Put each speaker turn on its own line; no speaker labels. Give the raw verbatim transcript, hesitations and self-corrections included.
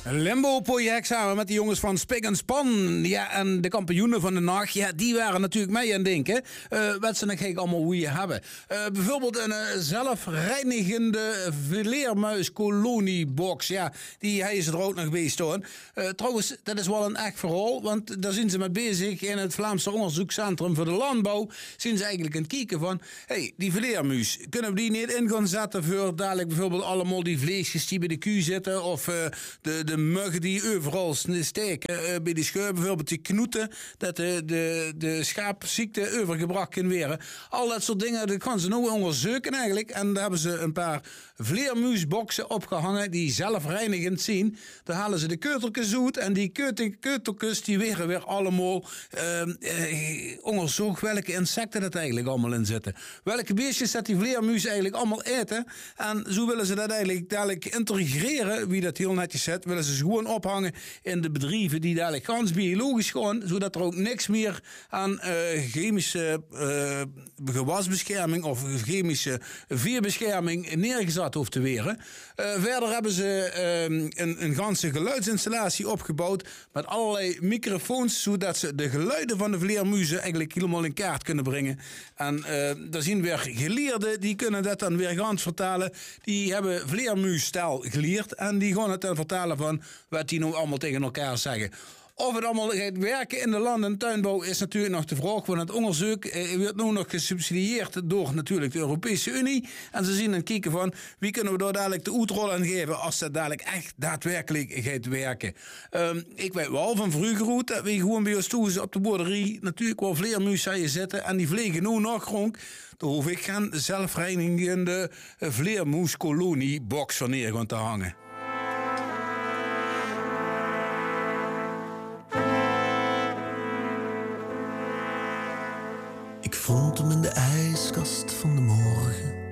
Limbo-project samen met de jongens van Spik en Span. Ja, en de kampioenen van de nacht, ja, die waren natuurlijk mee aan het denken. Uh, wat ze dan gek allemaal hoe je hebben. Uh, bijvoorbeeld een uh, zelfreinigende vleermuiskoloniebox. Ja, die hebben ze er ook nog bij staan. Uh, trouwens, dat is wel een echt verhaal, want daar zijn ze mee bezig in het Vlaamse Onderzoekscentrum voor de Landbouw. Zijn ze eigenlijk aan het kijken van, hey, die vleermuis, kunnen we die niet in gaan zetten voor dadelijk bijvoorbeeld allemaal die vleesjes die bij de koe zitten of uh, de, de muggen die overal steken uh, bij die scheur, bijvoorbeeld die knoeten, dat de, de, de schaapziekte overgebracht kan worden. Al dat soort dingen, dat kan ze nou onderzoeken eigenlijk. En daar hebben ze een paar vleermuisboxen opgehangen die zelfreinigend zijn. Daar halen ze de keuteltjes uit en die keuteltjes die wegen weer allemaal uh, uh, onderzoek welke insecten dat eigenlijk allemaal in zitten. Welke beestjes dat die vleermuis eigenlijk allemaal eten. En zo willen ze dat eigenlijk dadelijk integreren, wie dat heel netjes zet, willen ze gewoon ophangen in de bedrijven die dadelijk gans biologisch gaan, zodat er ook niks meer aan uh, chemische uh, gewasbescherming of chemische veerbescherming neergezet hoeft te worden. Uh, verder hebben ze uh, een, een ganse geluidsinstallatie opgebouwd met allerlei microfoons, zodat ze de geluiden van de vleermuizen eigenlijk helemaal in kaart kunnen brengen. En uh, daar zien weer geleerden, die kunnen dat dan weer gaan vertalen. Die hebben vleermuistaal geleerd en die gaan het dan vertalen van wat die nou allemaal tegen elkaar zeggen. Of het allemaal gaat werken in de land- en tuinbouw is natuurlijk nog de vraag. Want het onderzoek eh, wordt nu nog gesubsidieerd door natuurlijk de Europese Unie. En ze zien en kijken van wie kunnen we daar dadelijk de uitrol aan geven als dat dadelijk echt daadwerkelijk gaat werken. Um, ik weet wel van vroeger goed dat we gewoon bij ons toe op de boerderie natuurlijk wel vleermuizen zitten. En die vliegen nu nog rond. Daar hoef ik geen zelfreinigende vleermuiskoloniebox van neer gaan te hangen.
Ik vond hem in de ijskast van de morgen.